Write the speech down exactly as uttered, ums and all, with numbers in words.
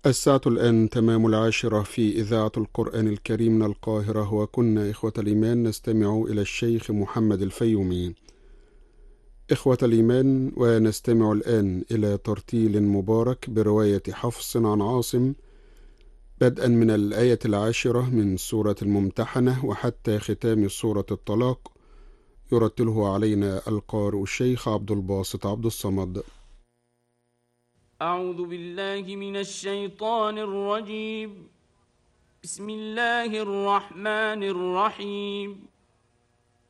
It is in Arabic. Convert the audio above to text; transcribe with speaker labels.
Speaker 1: الساعة الآن تمام العاشرة في إذاعة القرآن الكريم من القاهرة، وكنا إخوة الإيمان نستمع إلى الشيخ محمد الفيومي. إخوة الإيمان، ونستمع الآن إلى ترتيل مبارك برواية حفص عن عاصم، بدءا من الآية العاشرة من سورة الممتحنة وحتى ختام سورة الطلاق، يرتله علينا القارئ الشيخ عبد الباسط عبد الصمد.
Speaker 2: أعوذ بالله من الشيطان الرجيم. بسم الله الرحمن الرحيم.